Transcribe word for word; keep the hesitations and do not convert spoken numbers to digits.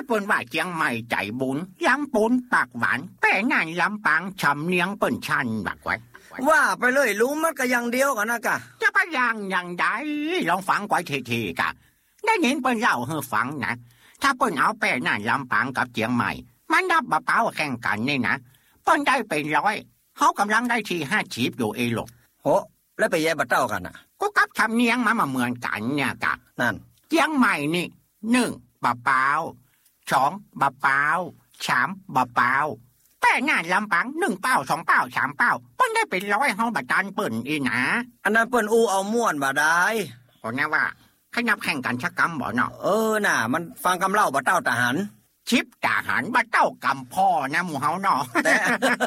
เปิ้นว่าเจียงใหม่ใจบุญลำปูนปากหวานแต่นั่นลำปางชำเนียงเปิ้นชันบักไว้ว่าไปเลยลุงมันก็อย่างเดียวกันนะกะจะไปอย่างอย่างใดลองฟังไว้ทีๆกะได้ยินเปิ้นเล่าให้ฟังนะถ้าเปิ้นเอาแป้นั่นลำปางกับเจียงใหม่มันดับบะเป้าแข่งกันนี่นะเปิ้นได้เป็นร้อยเขากำลังได้ที่ห้าจีบอยู่เอหลกโหแล้วไปแย่บะเต้ากันอ่ะก็กับชำเนียงมามาเหมือนกันเนี่ยกะนั่นเจียงใหม่นี่หนึ่งบะเป้าสองบะเป้าสามบะเป้าแต่งานลำปางหนึ่งเป้าสองเป้าสามเป้าเปิ้นได้เป็นร้อยเฮาบะจันเปิ้นอีนะอันนั้นเปิ้นอูเอาม่วนบ่ได้ก็แน่ว่าขยับแข่งกันชักกำบ่เนาะเออน่ะมันฟังคำเล่าบะเต้าทหารชิปทหารบะเต้ากำพ่อนะหมู่เฮาเนาะ